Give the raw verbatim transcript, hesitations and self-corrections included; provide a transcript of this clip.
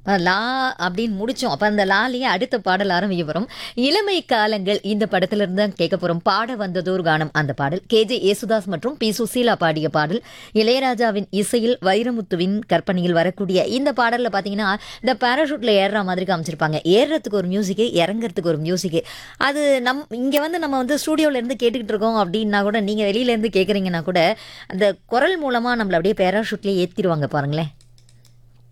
அ லா அப்படின்னு முடிச்சோம். அப்ப அந்த லாலயே அடுத்த பாடல் ஆரம்பிக்க போறோம். இளமை காலங்கள் இந்த படத்திலிருந்து தான் கேட்க போறோம். பாட வந்ததோர் கானம் அந்த பாடல். கேஜே யேசுதாஸ் மற்றும் பி. சுசீலா பாடிய பாடல். இளையராஜாவின் இசையில் வைரமுத்துவின் கற்பனையில் வரக்கூடிய இந்த பாடல்ல பார்த்தீங்கன்னா, இந்த பாராசூட்ல ஏறுற மாதிரி காமிச்சிருப்பாங்க. ஏறுறதுக்கு ஒரு மியூசிக்கு, இறங்குறதுக்கு ஒரு மியூசிக்கு. அது நம் இங்க வந்து நம்ம வந்து ஸ்டூடியோல இருந்து கேட்டுக்கிட்டு இருக்கோம் அப்படின்னா கூட, நீங்க வெளியில இருந்து கேட்குறீங்கன்னா கூட, அந்த குரல் மூலமா நம்மள அப்படியே பாராசூட்லயே ஏத்திருவாங்க பாருங்களேன்.